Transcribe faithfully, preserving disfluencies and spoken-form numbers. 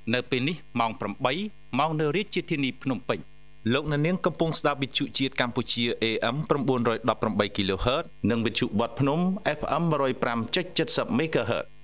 នៅពេលនេះម៉ោងeightម៉ោងនៅរាជធានីភ្នំពេញលោកអ្នកនាងកំពុងស្ដាប់វិទ្យុជាតិកម្ពុជា A M nine eighteen គីឡូហឺត និងវិទ្យុបទភ្នំ F M one oh five point seven មេហ្គាហឺត